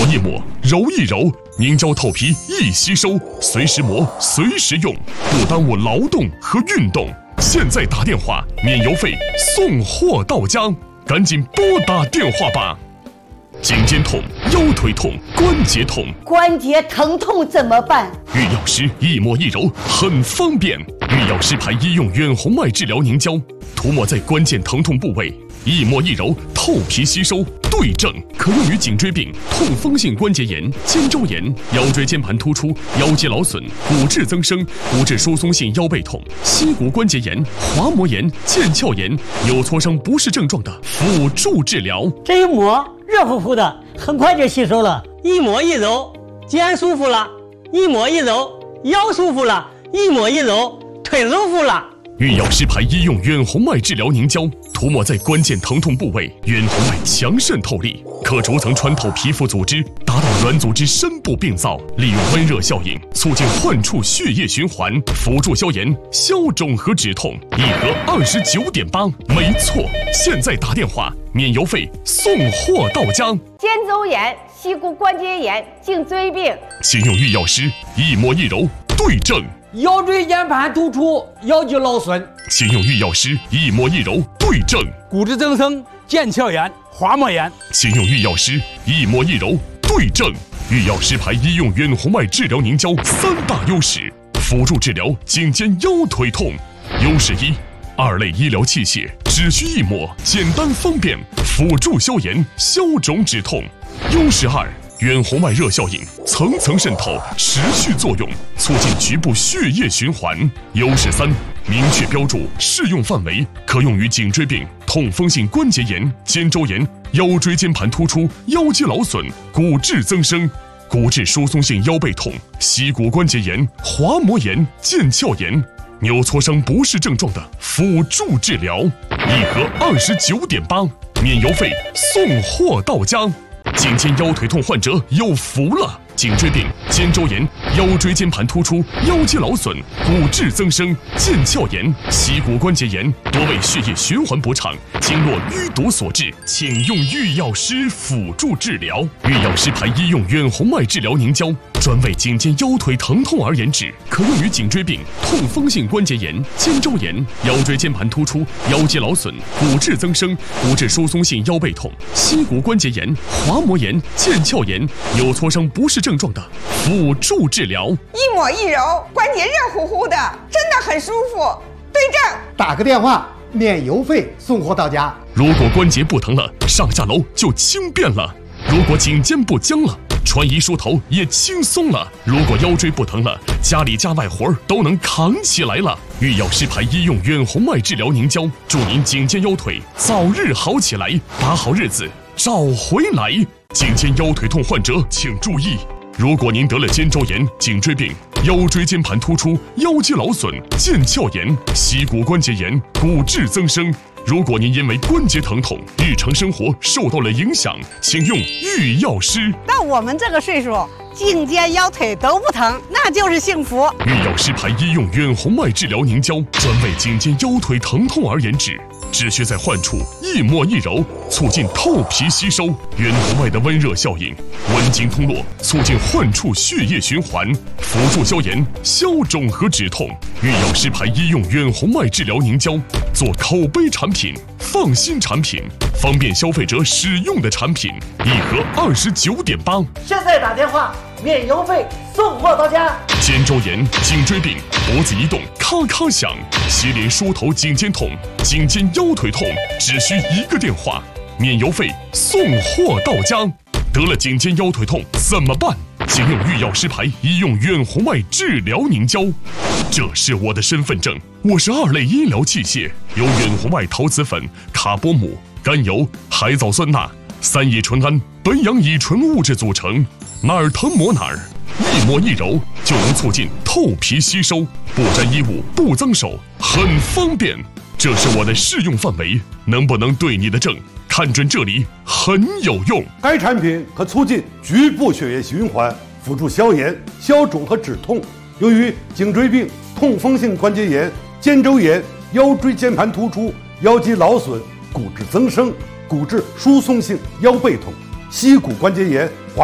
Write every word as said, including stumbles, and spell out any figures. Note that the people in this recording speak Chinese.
一抹，揉一揉，凝胶透皮易吸收，随时磨，随时用，不耽误劳动和运动。现在打电话免邮费，送货到家，赶紧拨打电话吧。颈肩痛、腰腿痛、关节痛， 关节疼痛怎么办？ 御药师一抹一揉很方便。御药师牌医用远红外治疗凝胶，涂抹在关键疼痛部位，一抹一揉，透皮吸收，对症，可用于颈椎病、痛风性关节炎、肩周炎、腰椎间盘突出、腰肌劳损、骨质增生、骨质疏松性腰背痛、膝骨关节炎、滑膜炎、腱鞘炎、扭挫伤不适症状的辅助治疗。 这一抹热乎乎的，很快就吸收了。一抹一揉，肩舒服了；一抹一揉，腰舒服了；一抹一揉，腿舒服了。 御药师牌医用远红外治疗凝胶，涂抹在关键疼痛部位，远红外强渗透力，可逐层穿透皮肤组织，达到软组织深部病灶，利用温热效应促进患处血液循环，辅助消炎、消肿和止痛。一盒二十九点八，没错，现在打电话免邮费，送货到家。 肩周炎、膝骨关节炎、颈椎病， 请用御药师一抹一揉，对症。 腰椎间盘突出、腰肌劳损， 请用御药师一抹一揉，对症； 骨质增生、腱鞘炎、滑膜炎， 请用御药师一抹一揉，对症。御药师牌医用远红外治疗凝胶三大优势，辅助治疗颈肩腰腿痛。优势一，二类医疗器械，只需一抹，简单方便，辅助消炎、消肿止痛。优势二，远红外热效应层层渗透，持续作用，促进局部血液循环。优势三，明确标注适用范围，可用于颈椎病、痛风性关节炎、肩周炎、腰椎间盘突出、腰肌劳损、骨质增生、骨质疏松性腰背痛、膝骨关节炎、滑膜炎、腱鞘炎、扭挫伤不适症状的辅助治疗。一盒二十九点八，免邮费，送货到家。颈肩腰腿痛患者有福了！颈椎病、肩周炎、腰椎间盘突出、腰肌劳损、骨质增生、腱鞘炎、膝骨关节炎，多为血液循环不畅、经络淤堵所致，请用御药师辅助治疗。御药师牌医用远红外治疗凝胶，专为颈肩腰腿疼痛而研制，可用于颈椎病、痛风性关节炎、肩周炎、腰椎间盘突出、腰肌劳损、骨质增生、骨质疏松性腰背痛、膝骨关节炎、滑膜炎、腱鞘炎、扭挫伤不适症状的辅助治疗。 一抹一揉，关节热乎乎的，真的很舒服，对症。 打个电话免邮费，送货到家。 如果关节不疼了，上下楼就轻便了；如果颈肩不僵了，穿衣梳头也轻松了；如果腰椎不疼了，家里家外活都能扛起来了。御药师牌医用远红外治疗凝胶，祝您颈肩腰腿早日好起来，把好日子找回来。颈肩腰腿痛患者请注意，如果您得了肩周炎、颈椎病、腰椎间盘突出、腰肌劳损、腱鞘炎、膝骨关节炎、骨质增生，如果您因为关节疼痛，日常生活受到了影响，请用御药师。 到我们这个岁数，颈肩腰腿都不疼，那就是幸福。 御药师牌医用远红外治疗凝胶，专为颈肩腰腿疼痛而研制，只需在患处一抹一揉，促进透皮吸收。远红外的温热效应，温经通络，促进患处血液循环，辅助消炎、消肿和止痛。御药师牌医用远红外治疗凝胶，做口碑产品、放心产品、方便消费者使用的产品，一盒二十九点八。 现在打电话免邮费，送货到家。 肩周炎、颈椎病、脖子移动咔咔响，接连梳头颈肩痛、颈肩腰腿痛，只需一个电话，免邮费，送货到家。得了颈肩腰腿痛怎么办？请用御药师牌医用远红外治疗凝胶。这是我的身份证，我是二类医疗器械，由远红外陶瓷粉、卡波姆、甘油、海藻酸钠、三乙醇胺、苯氧乙醇物质组成，哪儿疼抹哪儿，一抹一揉就能促进透皮吸收，不沾衣物，不脏手，很方便。这是我的适用范围，能不能对你的症？看准这里很有用。 该产品可促进局部血液循环，辅助消炎、消肿和止痛，用于颈椎病、痛风性关节炎、肩周炎、腰椎间盘突出、腰肌劳损、骨质增生、骨质疏松性腰背痛、膝骨关节炎、